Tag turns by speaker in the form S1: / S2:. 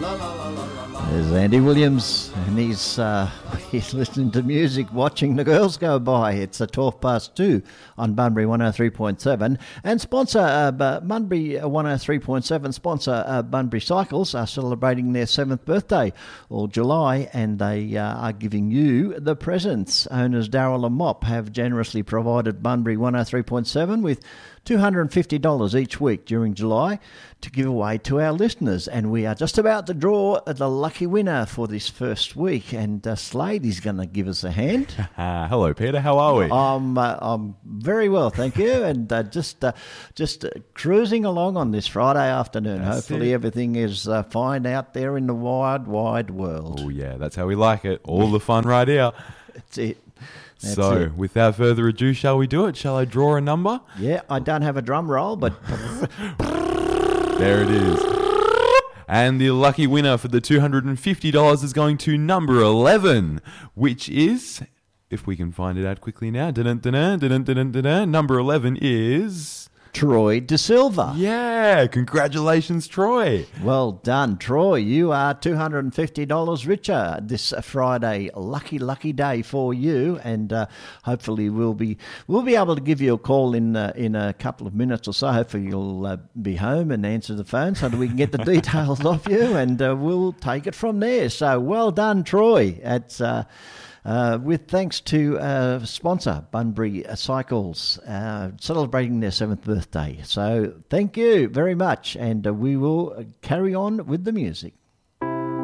S1: There's Andy Williams, and he's listening to music, watching the girls go by. It's 2:12 on Bunbury 103.7. And sponsor Bunbury 103.7, sponsor Bunbury Cycles are celebrating their 7th birthday all July, and they are giving you the presents. Owners Darryl and Mop have generously provided Bunbury 103.7 with $250 each week during July to give away to our listeners, and we are just about to draw the lucky winner for this first week, and Slade is going to give us a hand.
S2: Hello, Peter. How are we?
S1: I'm very well, thank you, and just cruising along on this Friday afternoon. Hopefully everything is fine out there in the wide world.
S2: Oh yeah, that's how we like it. All the fun right here.
S1: That's it.
S2: Without further ado, shall we do it? Shall I draw a number?
S1: Yeah, I don't have a drum roll, but
S2: there it is. And the lucky winner for the $250 is going to number 11, which is, if we can find it out quickly now, number 11 is
S1: Troy De Silva.
S2: Yeah, congratulations, Troy.
S1: Well done, Troy. You are $250 richer this Friday. Lucky day for you, and hopefully we'll be able to give you a call in a couple of minutes or so. Hopefully you'll be home and answer the phone so that we can get the details off you, and we'll take it from there. So well done, Troy. It's with thanks to sponsor Bunbury Cycles, celebrating their 7th birthday. So thank you very much, and we will carry on with the music.